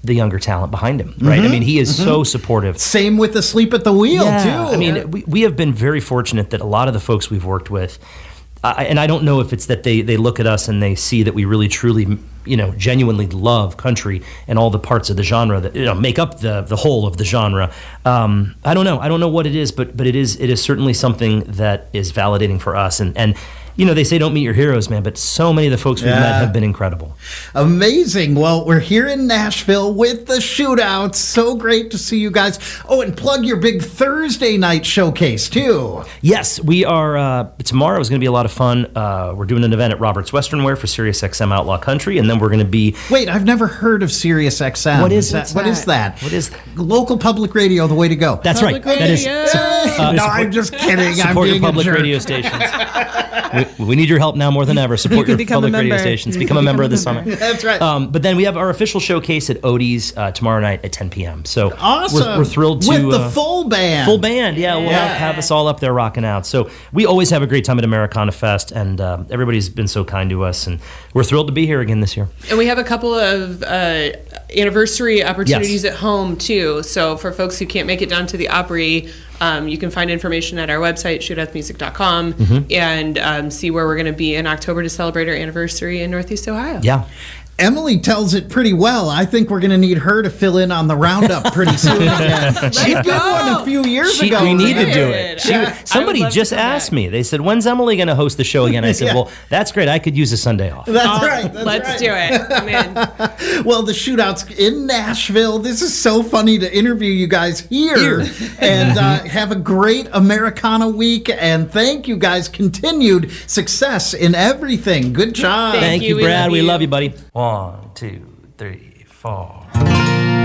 the younger talent behind him, right? I mean, he is so supportive. Same with Asleep at the Wheel, too. I mean, we have been very fortunate that a lot of the folks we've worked with, and I don't know if it's that they look at us and they see that we really, truly, genuinely love country and all the parts of the genre that make up the whole of the genre. I don't know. I don't know what it is, but it is certainly something that is validating for us. And they say don't meet your heroes, man, but so many of the folks we've met have been incredible. Amazing. Well, we're here in Nashville with the Shootouts. So great to see you guys. Oh, and plug your big Thursday night showcase, too. Yes, we are. Tomorrow is going to be a lot of fun. We're doing an event at Robert's Western Wear for SiriusXM Outlaw Country, and then we're going to be... Wait, I've never heard of SiriusXM. What is that? What is that? What is Local public radio, the way to go. That's right. That is. No, I'm just kidding. Support your public radio stations. We need your help now more than ever. Support your public radio stations. Become a member of the summit. That's right. But then we have our official showcase at Odie's tomorrow night at 10 p.m. So awesome. We're thrilled to... With the full band. Full band, yeah. We'll have us all up there rocking out. So we always have a great time at Americana Fest, and everybody's been so kind to us, and we're thrilled to be here again this year. And we have a couple of anniversary opportunities at home, too. So for folks who can't make it down to the Opry, you can find information at our website, shootoutsmusic.com, and see where we're going to be in October to celebrate our anniversary in Northeast Ohio. Yeah. Emily tells it pretty well. I think we're going to need her to fill in on the roundup pretty soon again. She did one a few years ago. We need to do it. Somebody just asked me. They said, when's Emily going to host the show again? I said, well, that's great. I could use a Sunday off. That's right. Let's do it. I'm in. Well, the Shootouts in Nashville. This is so funny to interview you guys here. And have a great Americana week. And thank you guys. Continued success in everything. Good job. Thank you, Brad. We love you, buddy. 1, 2, 3, 4.